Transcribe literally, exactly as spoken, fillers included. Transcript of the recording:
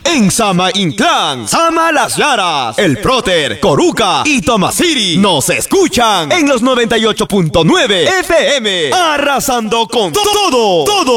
En Sama Inclán, Sama Las Llaras, El Próter, Coruca y Tomasiri nos escuchan en los noventa y ocho punto nueve F M, arrasando con todo, todo.